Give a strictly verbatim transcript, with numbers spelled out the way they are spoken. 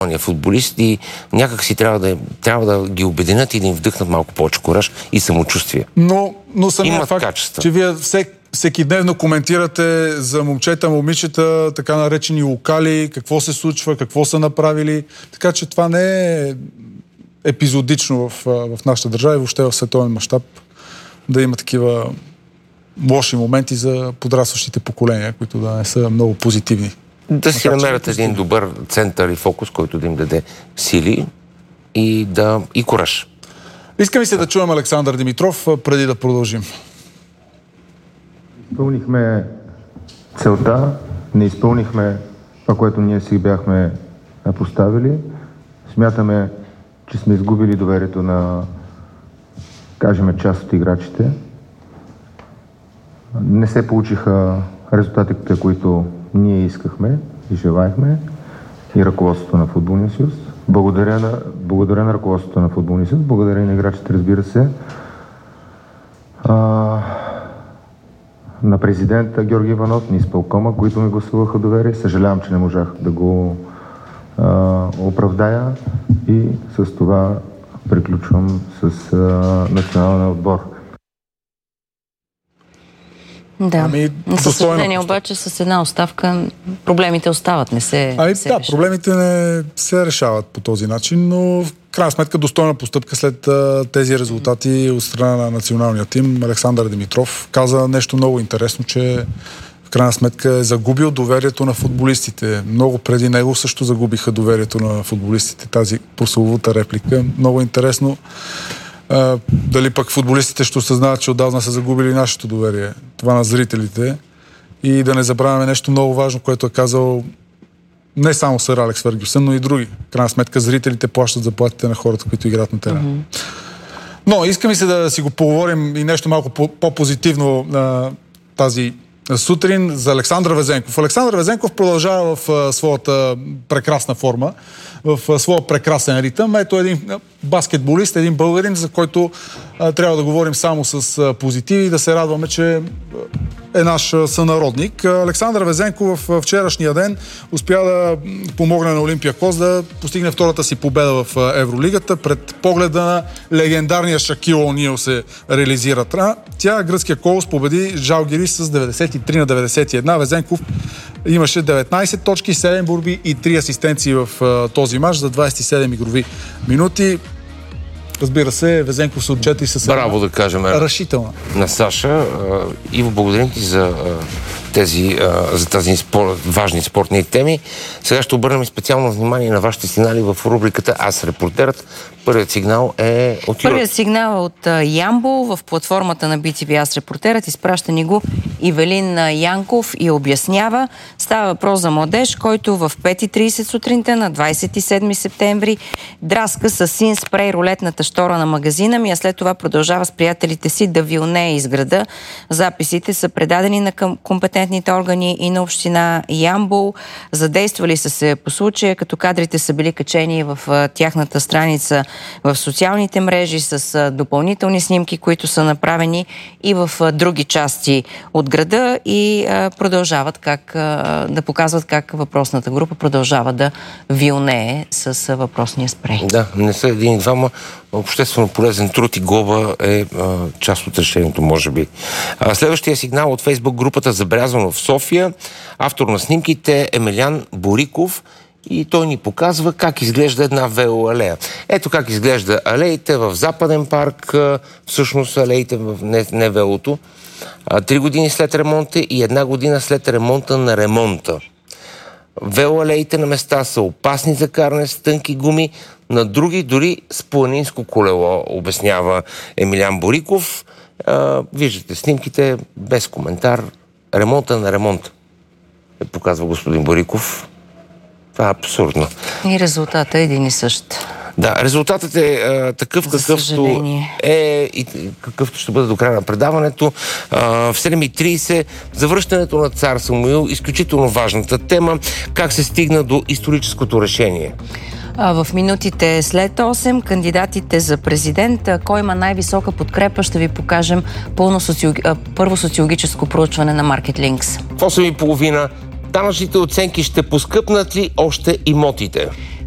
футболист и някак си трябва да, трябва да ги обединят и да им вдъхнат малко повече кураж и самочувствие. Но, но самият факт, качества. че вие всек, всеки дневно коментирате за момчета, момичета, така наречени локали, какво се случва, какво са направили, така че това не е епизодично в, в нашата държава и въобще в световен мащаб да има такива лоши моменти за подрастващите поколения, които да не са много позитивни. Да си намерят един добър център и фокус, който да им даде сили и, да, и кураж. Искам и се да чуем Александър Димитров, преди да продължим. Изпълнихме целта, не изпълнихме това, което ние си бяхме поставили. Смятаме, че сме изгубили доверието на, кажем, част от играчите. Не се получиха резултатите, които ние искахме и желаехме, и ръководството на Футболния съюз. Благодаря на, благодаря на ръководството на Футболния съюз, благодаря на играчите, разбира се. А, на президента Георги Иванов, на изпълкома, които ми гласуваха доверие. Съжалявам, че не можах да го а, оправдая и с това приключвам с а, националния отбор. Да. Ами, със съжаление обаче с една оставка проблемите остават, не се Ами се да, решават. проблемите не се решават по този начин, но в крайна сметка достойна постъпка след а, тези резултати от страна на националния тим. Александър Димитров каза нещо много интересно, че в крайна сметка е загубил доверието на футболистите. Много преди него също загубиха доверието на футболистите. Тази прословута реплика. Много интересно. Uh, дали пък футболистите ще осъзнават, че отдавна са загубили нашето доверие, това на зрителите, и да не забравяме нещо много важно, което е казал не само сър Алекс Фергюсън, но и други. В крайна сметка зрителите плащат заплатите на хората, които играят на терена. Mm-hmm. Но искам и се да си го поговорим и нещо малко по-позитивно на тази сутрин за Александър Везенков. Александър Везенков продължава в а, своята прекрасна форма, в а, своя прекрасен ритъм. Ето един а, баскетболист, един българин, за който а, трябва да говорим само с а, позитиви и да се радваме, че а, е наш а, сънародник. А, Александър Везенков в вчерашния ден успя да помогне на Олимпиакос да постигне втората си победа в а, Евролигата. Пред погледа на легендарния Шакил Онил се реализира. Тя, гръцкия Колос, победи Жалгирис с деветдесет и три на деветдесет и една. Везенков имаше деветнайсет точки, седем борби и три асистенции в а, този мач за двайсет и седем игрови минути. Разбира се, Везенков се отчета и с Браво, да кажем, решителна. На Саша. Иво, благодарим ти за тези, за тази спор, важни спортни теми. Сега ще обърнем специално внимание на вашите сигнали в рубриката Аз репортерът. Първият сигнал е от Юра. Първият сигнал е от Ямбол в платформата на би ти ви Аз репортерът. Изпраща ни го Ивелин Янков и обяснява. Става въпрос за младеж, който в пет и трийсет сутринта на двайсет и седми септември драска с син спрей рулетната штора на магазина ми, а след това продължава с приятелите си да вилнее из града. Записите са предадени на компетентните органи и на община Ямбол. Задействали са се по случая, като кадрите са били качени в тяхната страница в социалните мрежи с допълнителни снимки, които са направени и в други части от града и продължават как да показват как въпросната група продължава да вилнее с въпросния спрей. Да, не са един и двама. Обществено полезен труд и глоба е а, част от решението, може би. А, следващия сигнал от Фейсбук групата Забелязано в София. Автор на снимките Емилиан Бориков. И той ни показва как изглежда една велоалея. Ето как изглежда алеите в Западен парк, всъщност алеите в не, не велото. Три години след ремонта и една година след ремонта на ремонта. Велоалеите на места са опасни за каране с тънки гуми, на други дори с планинско колело, обяснява Емилиан Бориков. А, виждате снимките без коментар. Ремонта на ремонта, показва господин Бориков. Това е абсурдно. И резултатът е един и същ. Да, резултатът е а, такъв, За какъвто съжаление. е и какъвто ще бъде до края на предаването. А, в седем и трийсет завръщането на цар Самуил, изключително важната тема, как се стигна до историческото решение. В минутите след осем кандидатите за президент, кой има най-висока подкрепа, ще ви покажем пълно социологи... първо социологическо проучване на Marketlinks. В осем и половина данъчните оценки ще поскъпнат ли още имотите?